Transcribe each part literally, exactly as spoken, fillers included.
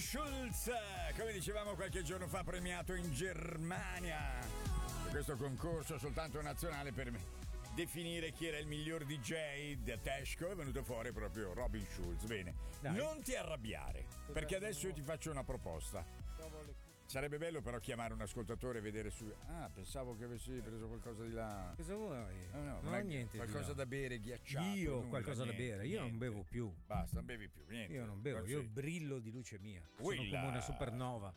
Schulz, come dicevamo qualche giorno fa, premiato in Germania. Questo concorso soltanto nazionale per definire chi era il miglior D J da Tesco, è venuto fuori proprio Robin Schulz. Bene, dai, non ti arrabbiare, perché adesso io ti faccio una proposta. Sarebbe bello però chiamare un ascoltatore e vedere su. Ah, pensavo che avessi preso qualcosa di là. Cosa vuoi? No, no, non ho niente. Qualcosa da bere, ghiacciato. Io nulla, qualcosa niente, da bere, io niente. non bevo più. Basta, non bevi più, niente. Io non bevo, Così. io brillo di luce mia. Quella. Sono come una supernova.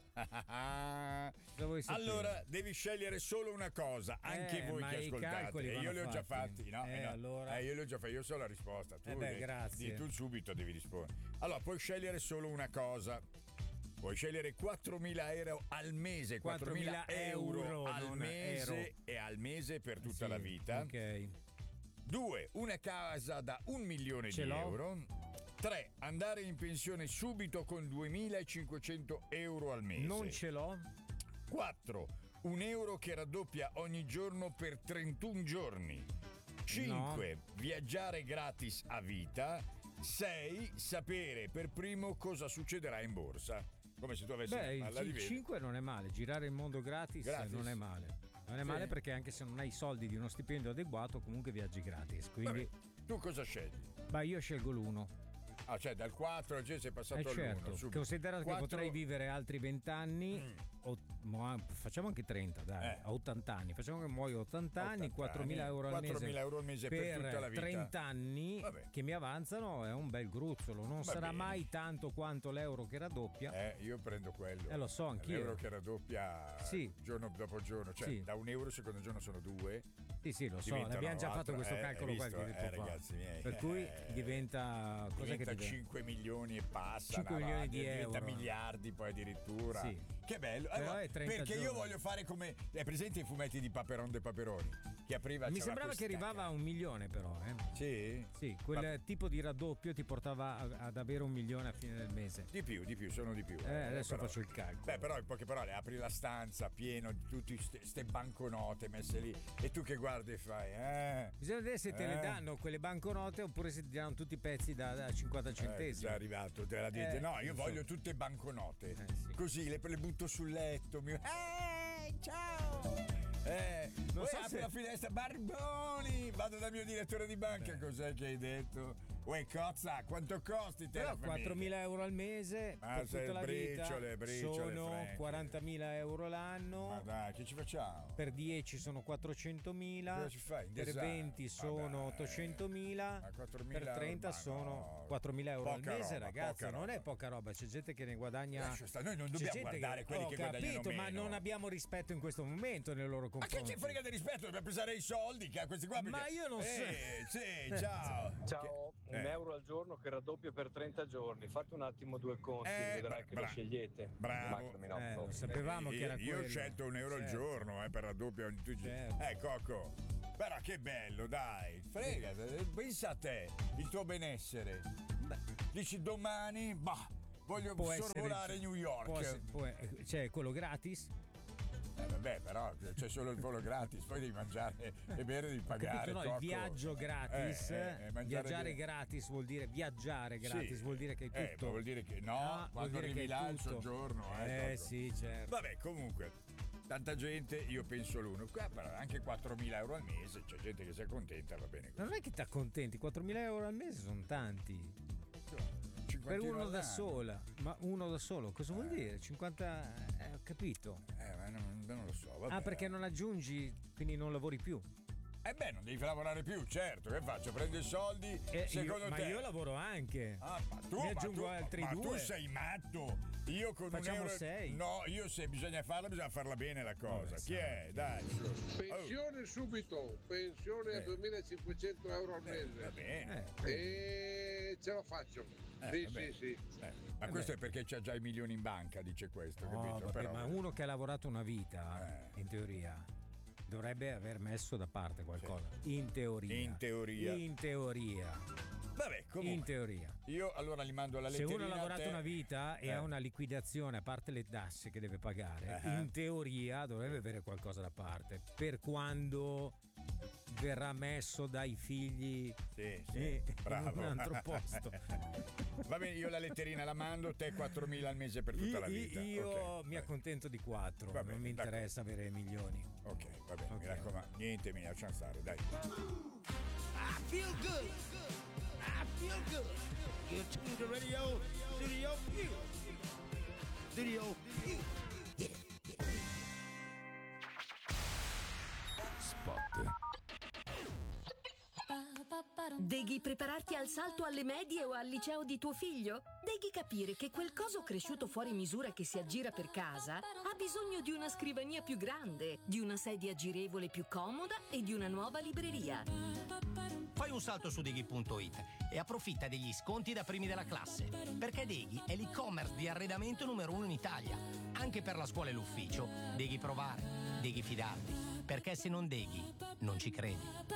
Vuoi allora devi scegliere solo una cosa, anche eh, voi che ascoltate. E io li ho già fatti, no? Eh, eh, no. allora... eh, io li ho già fatti, io so la risposta. Tu eh beh, devi, grazie. tu subito devi rispondere. Allora, puoi scegliere solo una cosa. Puoi scegliere quattromila euro al mese, quattromila euro al mese euro. E al mese per tutta sì, la vita. Ok. Due, una casa da un milione Ce di l'ho. euro. Tre, andare in pensione subito con duemilacinquecento euro al mese. Non ce l'ho. Quattro, un euro che raddoppia ogni giorno per trentuno giorni. Cinque, no. Viaggiare gratis a vita. Sei, sapere per primo cosa succederà in borsa. Come se tu avessi Beh, alla il cinque non è male, girare il mondo gratis, gratis. non è male. Non è sì. male perché anche se non hai i soldi di uno stipendio adeguato, comunque viaggi gratis. Quindi vabbè, tu cosa scegli? Beh, io scelgo l'uno. Ah, cioè dal quattro oggi sei passato eh certo, all'uno. Considerato quattro... che potrei vivere altri venti anni, mm. o, mo, facciamo anche trenta, dai, eh. a ottanta anni. Facciamo che muoio ottanta anni, quattromila euro al mese. euro al mese per, per tutta la vita. trenta anni vabbè. Che mi avanzano è un bel gruzzolo. Non Va sarà bene. mai tanto quanto l'euro che raddoppia. Eh, io prendo quello. Eh, lo so, anch'io. L'euro che raddoppia sì. giorno dopo giorno. Cioè, sì. da un euro secondo giorno sono due. Sì, sì, lo so, abbiamo già fatto questo eh, calcolo visto, qualche tempo eh, fa. ragazzi miei. Per cui eh, diventa cosa diventa che diventa? cinque milioni e passa. cinque no, milioni no, di diventa euro. miliardi poi addirittura. Sì. Che bello. Però allora, è trenta perché giorni. io voglio fare come è presente i fumetti di Paperon de Paperoni che apriva. Mi sembrava che arrivava a un milione però, eh. Sì? Sì, quel Ma... tipo di raddoppio ti portava a, ad avere un milione a fine del mese. Di più, di più, sono di più. Eh, adesso però, faccio il calcolo. Beh, però in poche parole, apri la stanza pieno di tutte queste banconote messe lì e tu che guardi e fai, eh. Bisogna vedere se te eh. le danno quelle banconote oppure se ti danno tutti i pezzi da, da cinquanta centesimi. Eh, già arrivato, te la dite. Eh, no, io so. voglio tutte banconote. Eh, sì. Così le, le butto sul letto. Mi... Eh, ciao! Eh, non so apri se... la finestra, Barboni! Vado dal mio direttore di banca, beh. Cos'è che hai detto? Uè, cozza, quanto costi te? Però quattromila euro al mese ah, per tutta la briciole, vita briciole, sono Frank. quarantamila euro l'anno. Ma dai, che ci facciamo? Per dieci sono quattrocentomila. Cosa ci fai? Per venti sono dai. ottocentomila. Per trenta euro, sono no. quattromila euro poca al mese, roba, ragazzi. Non roba. è poca roba, c'è gente che ne guadagna. Sta, noi non dobbiamo guardare che... quelli oh, che capito, guadagnano meno. ma non abbiamo rispetto in questo momento nei loro confronti. Ma che ci frega di rispetto? Dobbiamo pesare i soldi che a questi qua. Perché... Ma io non so. Eh, sì, ciao. Ciao, che... un eh. euro al giorno che raddoppia per trenta giorni. Fate un attimo due conti, eh, vedrai bra- che bra- lo scegliete. Bravo. Eh, lo sapevamo eh, che era io quello. Io ho scelto un euro certo. al giorno eh, per raddoppio ogni due certo. Eh, Cocco. Però che bello, dai. Frega, pensa a te, il tuo benessere. Dici domani, bah, voglio può sorvolare essere, New York. Può essere, può, c'è quello gratis? Eh, vabbè, però c'è solo il volo gratis, poi devi mangiare e bere, devi pagare. Capito, no, il viaggio gratis, eh, eh, eh, viaggiare di... gratis vuol dire viaggiare gratis, sì. Vuol dire che è tutto. Eh, vuol dire che no, ah, quando arrivi là il soggiorno. Eh, eh sì, certo. Vabbè, comunque, tanta gente, io penso l'uno. Qua però anche quattromila euro al mese, c'è gente che si accontenta, va bene così. Non è che ti accontenti, quattromila euro al mese sono tanti. Per uno da sola, ma uno da solo, cosa vuol dire? cinquanta, eh, ho capito. Eh, ma non, non lo so. Vabbè. Ah, perché non aggiungi, quindi non lavori più. Eh beh, non devi lavorare più, certo, che faccio? Prendo i soldi, eh, secondo io, te? Ma io lavoro anche. Ah, ma tu, ne aggiungo ma tu, altri ma due. Ma tu sei matto. Io con Facciamo un euro... sei. No, io se bisogna farla, bisogna farla bene la cosa. Oh, Chi è? Dai. Pensione oh. subito, pensione eh. a duemilacinquecento euro al mese. Eh, va bene. Eh. E ce la faccio. Eh, sì, sì, sì. Eh. Ma eh questo beh. È perché c'ha già i milioni in banca, dice questo, no, capito? Vabbè, Però... ma uno che ha lavorato una vita, eh. in teoria, dovrebbe aver messo da parte qualcosa. Sì. In teoria. In teoria. In teoria. Vabbè, comunque. In teoria. Io allora gli mando la Se letterina. uno ha lavorato te... una vita e eh. ha una liquidazione, a parte le tasse che deve pagare, uh-huh. in teoria dovrebbe avere qualcosa da parte. Per quando verrà messo dai figli sì, sì, bravo. in un altro posto. Va bene, io la letterina la mando, te quattromila al mese per tutta io, la vita. Io okay, mi accontento di quattro, va bene, non mi interessa d'accordo. avere milioni. Ok, va bene, okay. Mi raccomando, niente, mi lasciamo stare, dai. I feel good. I feel good. You tune the radio, studio Q. Studio Q. Yeah. Spot. Deghi prepararti al salto alle medie o al liceo di tuo figlio? Deghi capire che quel coso cresciuto fuori misura che si aggira per casa ha bisogno di una scrivania più grande, di una sedia girevole più comoda e di una nuova libreria. Fai un salto su Deghi punto it e approfitta degli sconti da primi della classe, perché Deghi è l'e-commerce di arredamento numero uno in Italia. Anche per la scuola e l'ufficio, Deghi provare, Deghi fidarti, perché se non Deghi, non ci credi.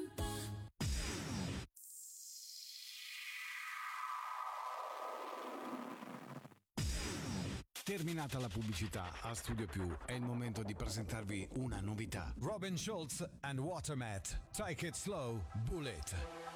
Terminata la pubblicità, a Studio Più è il momento di presentarvi una novità. Robin Schulz and Watermat. Take it slow, Bullet.